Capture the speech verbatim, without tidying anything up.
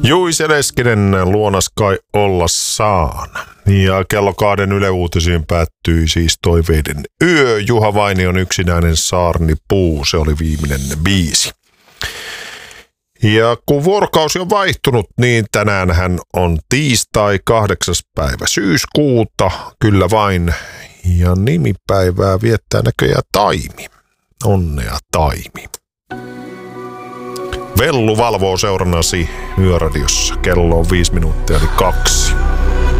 Juise Leskinen, luonas kai olla saan. Ja kello kahden Yle Uutisiin päättyi siis Toiveiden yö. Juha Vainion yksinäinen saarnipuu, se oli viimeinen biisi. Ja kun vuorokausi on vaihtunut, niin tänäänhän on tiistai kahdeksas päivä syyskuuta, kyllä vain. Ja nimipäivää viettää näköjään Taimi. Onnea Taimi. Vellu valvoo seurannasi Yöradiossa. Kello on viisi minuuttia eli kaksi.